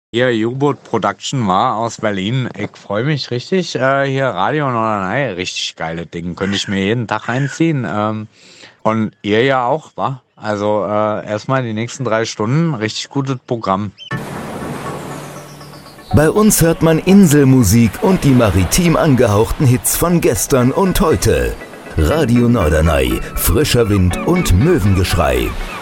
Hier U-Boot Production war aus Berlin. Ich freue mich richtig. Hier Radio Norderney, richtig geile Ding. Könnte ich mir jeden Tag reinziehen. Und ihr ja auch, wa? Also erstmal die nächsten 3 Stunden richtig gutes Programm. Bei uns hört man Inselmusik und die maritim angehauchten Hits von gestern und heute. Radio Norderney, frischer Wind und Möwengeschrei.